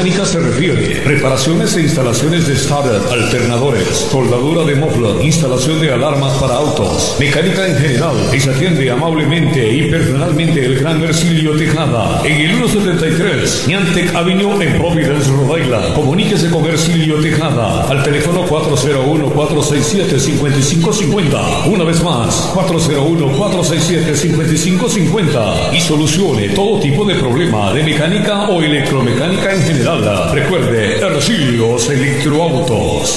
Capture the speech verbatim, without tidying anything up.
electromecánica se refiere, reparaciones e instalaciones de starter, alternadores, soldadura de muffler, instalación de alarmas para autos, mecánica en general, y se atiende amablemente y personalmente el gran Ercilio Tejada, en el ciento setenta y tres, Niantec Avenue en Providence, Rhode Island. Comuníquese con Ercilio Tejada al teléfono cuatro cero uno, cuatro seis siete, cinco cinco cinco cero. Una vez más, cuatro cero uno, cuatro seis siete, cinco cinco cinco cero. Y solucione todo tipo de problema de mecánica o electromecánica en general. Recuerde, Ercilio's Electroautos.